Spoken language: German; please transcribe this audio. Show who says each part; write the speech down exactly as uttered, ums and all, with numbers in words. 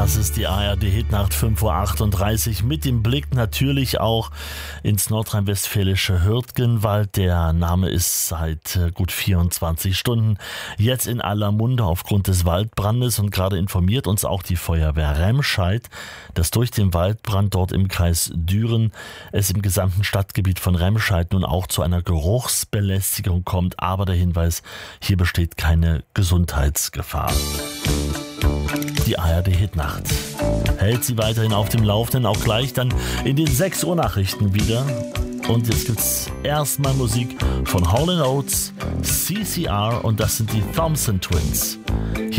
Speaker 1: Das ist die A R D-Hitnacht fünf Uhr achtunddreißig mit dem Blick natürlich auch ins nordrhein-westfälische Hürtgenwald. Der Name ist seit gut vierundzwanzig Stunden jetzt in aller Munde aufgrund des Waldbrandes und gerade informiert uns auch die Feuerwehr Remscheid, dass durch den Waldbrand dort im Kreis Düren es im gesamten Stadtgebiet von Remscheid nun auch zu einer Geruchsbelästigung kommt. Aber der Hinweis, hier besteht keine Gesundheitsgefahr. Die A R D-Hitnacht hält Sie weiterhin auf dem Laufenden, auch gleich dann in den sechs Uhr Nachrichten wieder. Und jetzt gibt's erstmal Musik von Hall and Oates, C C R und das sind die Thompson Twins. Hier